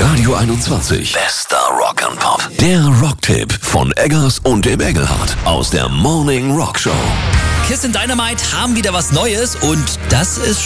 Radio 21. Bester Rock and Pop. Der Rocktipp von Eggers und dem Engelhardt aus der Morning Rock Show. Kiss in Dynamite haben wieder was Neues und das ist